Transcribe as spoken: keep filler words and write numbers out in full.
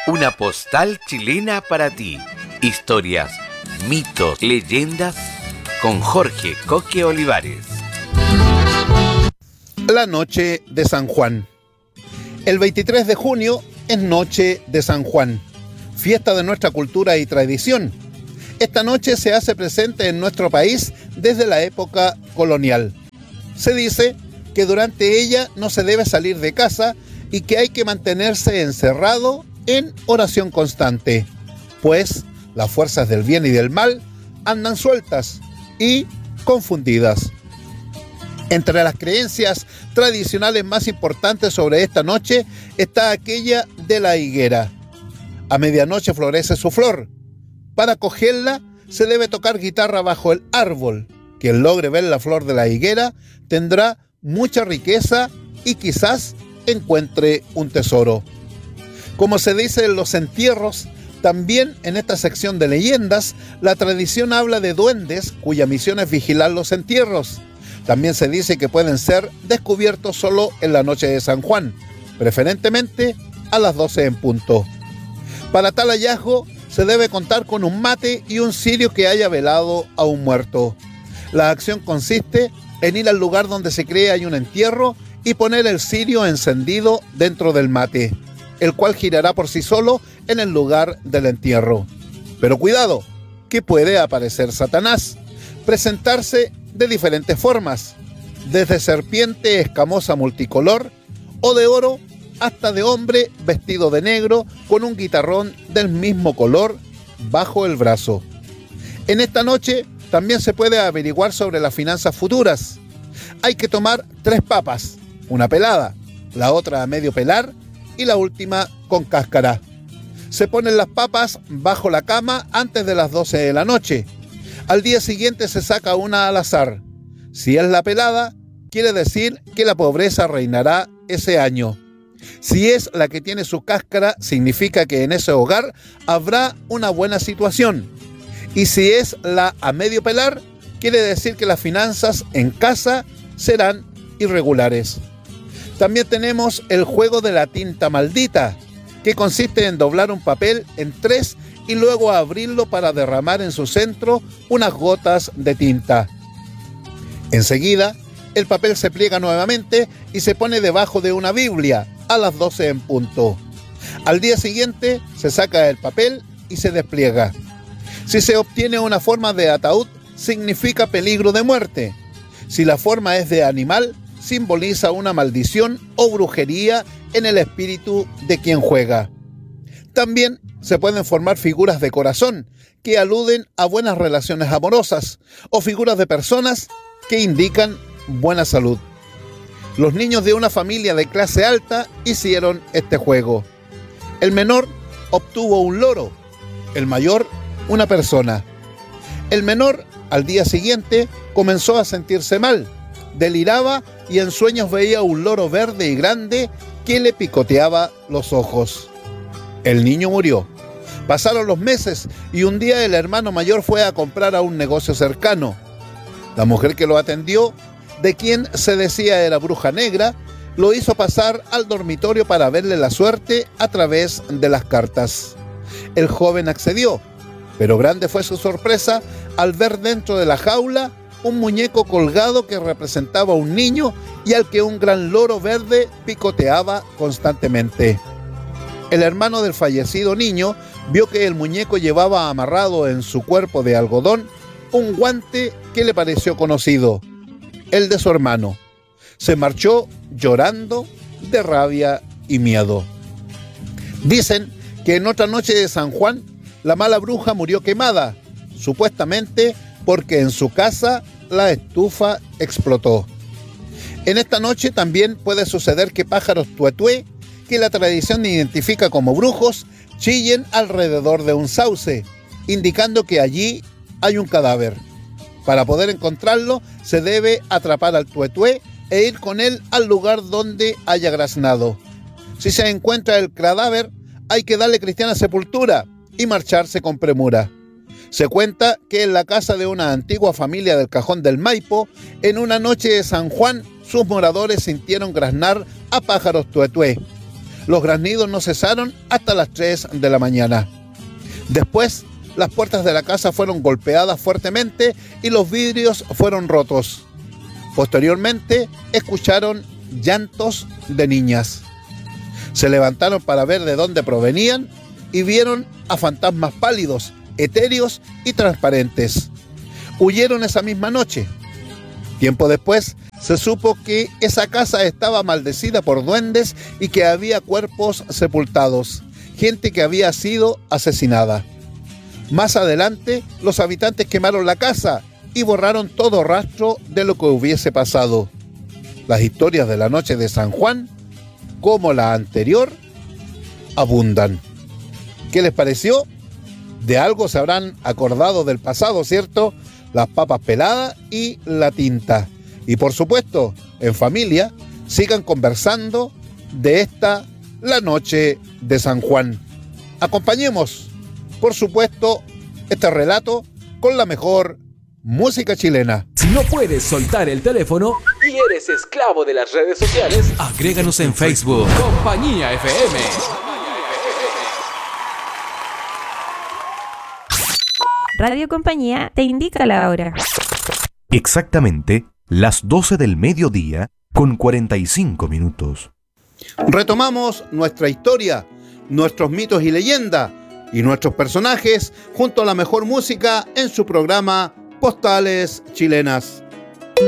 Una postal chilena para ti. Historias, mitos, leyendas con Jorge Coque Olivares. La noche de San Juan. El veintitrés de junio es noche de San Juan, fiesta de nuestra cultura y tradición. Esta noche se hace presente en nuestro país desde la época colonial. Se dice que durante ella no se debe salir de casa y que hay que mantenerse encerrado en oración constante, pues las fuerzas del bien y del mal andan sueltas y confundidas. Entre las creencias tradicionales más importantes sobre esta noche está aquella de la higuera. A medianoche florece su flor. Para cogerla se debe tocar guitarra bajo el árbol. Quien logre ver la flor de la higuera tendrá mucha riqueza y quizás encuentre un tesoro. Como se dice en los entierros, también en esta sección de leyendas, la tradición habla de duendes cuya misión es vigilar los entierros. También se dice que pueden ser descubiertos solo en la noche de San Juan, preferentemente a las doce en punto. Para tal hallazgo se debe contar con un mate y un cirio que haya velado a un muerto. La acción consiste en ir al lugar donde se cree hay un entierro y poner el cirio encendido dentro del mate, el cual girará por sí solo en el lugar del entierro. Pero cuidado, que puede aparecer Satanás, presentarse de diferentes formas, desde serpiente escamosa multicolor o de oro hasta de hombre vestido de negro con un guitarrón del mismo color bajo el brazo. En esta noche también se puede averiguar sobre las finanzas futuras. Hay que tomar tres papas, una pelada, la otra a medio pelar y la última con cáscara. Se ponen las papas bajo la cama antes de las doce de la noche. Al día siguiente se saca una al azar. Si es la pelada, quiere decir que la pobreza reinará ese año. Si es la que tiene su cáscara, significa que en ese hogar habrá una buena situación. Y si es la a medio pelar, quiere decir que las finanzas en casa serán irregulares. También tenemos el juego de la tinta maldita, que consiste en doblar un papel en tres y luego abrirlo para derramar en su centro unas gotas de tinta. Enseguida, el papel se pliega nuevamente y se pone debajo de una Biblia a las doce en punto. Al día siguiente se saca el papel y se despliega. Si se obtiene una forma de ataúd, significa peligro de muerte. Si la forma es de animal, simboliza una maldición o brujería en el espíritu de quien juega. También se pueden formar figuras de corazón que aluden a buenas relaciones amorosas o figuras de personas que indican buena salud. Los niños de una familia de clase alta hicieron este juego. El menor obtuvo un loro, el mayor una persona. El menor al día siguiente comenzó a sentirse mal, deliraba y en sueños veía un loro verde y grande que le picoteaba los ojos. El niño murió. Pasaron los meses y un día el hermano mayor fue a comprar a un negocio cercano. La mujer que lo atendió, de quien se decía era bruja negra, lo hizo pasar al dormitorio para verle la suerte a través de las cartas. El joven accedió, pero grande fue su sorpresa al ver dentro de la jaula un muñeco colgado que representaba a un niño y al que un gran loro verde picoteaba constantemente. El hermano del fallecido niño vio que el muñeco llevaba amarrado en su cuerpo de algodón un guante que le pareció conocido, el de su hermano. Se marchó llorando de rabia y miedo. Dicen que en otra noche de San Juan, la mala bruja murió quemada, supuestamente porque en su casa la estufa explotó. En esta noche también puede suceder que pájaros tuetué, que la tradición identifica como brujos, chillen alrededor de un sauce, indicando que allí hay un cadáver. Para poder encontrarlo, se debe atrapar al tuetué e ir con él al lugar donde haya graznado. Si se encuentra el cadáver, hay que darle cristiana sepultura y marcharse con premura. Se cuenta que en la casa de una antigua familia del Cajón del Maipo, en una noche de San Juan, sus moradores sintieron graznar a pájaros tuetué. Los graznidos no cesaron hasta las tres de la mañana. Después, las puertas de la casa fueron golpeadas fuertemente y los vidrios fueron rotos. Posteriormente, escucharon llantos de niñas. Se levantaron para ver de dónde provenían y vieron a fantasmas pálidos, etéreos y transparentes. Huyeron esa misma noche. Tiempo después, se supo que esa casa estaba maldecida por duendes y que había cuerpos sepultados, gente que había sido asesinada. Más adelante, los habitantes quemaron la casa y borraron todo rastro de lo que hubiese pasado. Las historias de la noche de San Juan, como la anterior, abundan. ¿Qué les pareció? De algo se habrán acordado del pasado, ¿cierto? Las papas peladas y la tinta. Y por supuesto, en familia, sigan conversando de esta, la noche de San Juan. Acompañemos, por supuesto, este relato con la mejor música chilena. Si no puedes soltar el teléfono y eres esclavo de las redes sociales, agréganos en Facebook. Compañía F M. Radio Compañía te indica la hora. Exactamente las doce del mediodía con cuarenta y cinco minutos. Retomamos nuestra historia, nuestros mitos y leyendas y nuestros personajes junto a la mejor música en su programa Postales Chilenas.